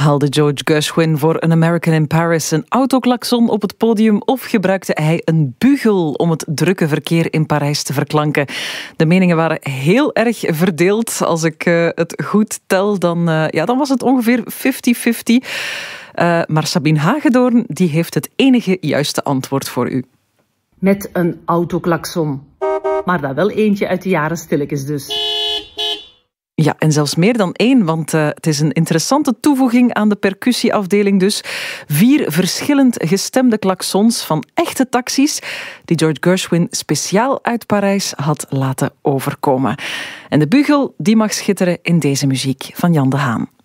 Haalde George Gershwin voor An American in Paris een autoklakson op het podium of gebruikte hij een bugel om het drukke verkeer in Parijs te verklanken? De meningen waren heel erg verdeeld. Als ik het goed tel, dan was het ongeveer 50-50. Maar Sabine Hagedoorn die heeft het enige juiste antwoord voor u. Met een autoklakson. Maar dat wel eentje uit de jaren stilletjes dus. Ja, en zelfs meer dan één, want het is een interessante toevoeging aan de percussieafdeling dus. 4 verschillend gestemde klaksons van echte taxis die George Gershwin speciaal uit Parijs had laten overkomen. En de bugel die mag schitteren in deze muziek van Jan de Haan.